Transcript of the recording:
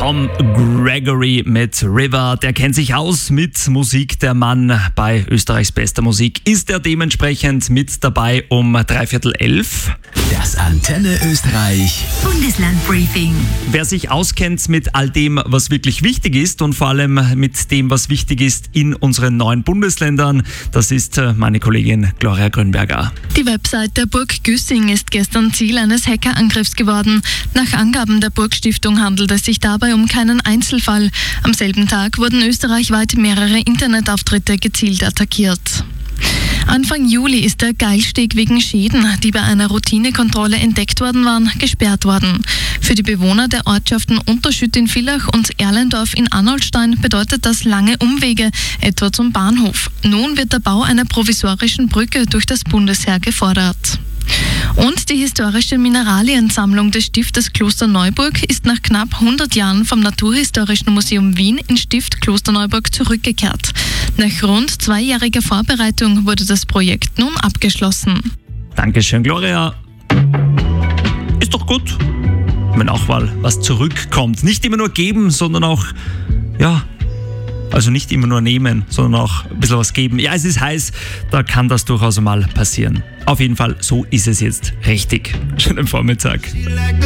Tom Gregory mit River. Der kennt sich aus mit Musik. Der Mann bei Österreichs bester Musik ist er dementsprechend mit dabei um 11:15. Das Antenne Österreich Bundeslandbriefing. Wer sich auskennt mit all dem, was wirklich wichtig ist und vor allem mit dem, was wichtig ist in unseren neuen Bundesländern, das ist meine Kollegin Gloria Grünberger. Die Website der Burg Güssing ist gestern Ziel eines Hackerangriffs geworden. Nach Angaben der Burgstiftung handelt es sich dabei um keinen Einzelfall. Am selben Tag wurden österreichweit mehrere Internetauftritte gezielt attackiert. Anfang Juli ist der Geilsteg wegen Schäden, die bei einer Routinekontrolle entdeckt worden waren, gesperrt worden. Für die Bewohner der Ortschaften Unterschütt in Villach und Erlendorf in Arnoldstein bedeutet das lange Umwege, etwa zum Bahnhof. Nun wird der Bau einer provisorischen Brücke durch das Bundesheer gefordert. Und die historische Mineraliensammlung des Stiftes Klosterneuburg ist nach knapp 100 Jahren vom Naturhistorischen Museum Wien ins Stift Klosterneuburg zurückgekehrt. Nach rund 2-jähriger Vorbereitung wurde das Projekt nun abgeschlossen. Dankeschön, Gloria. Ist doch gut, wenn auch mal was zurückkommt. Nicht immer nur geben, sondern auch, also nicht immer nur nehmen, sondern auch ein bisschen was geben. Ja, es ist heiß, da kann das durchaus mal passieren. Auf jeden Fall, so ist es jetzt richtig. Schönen Vormittag.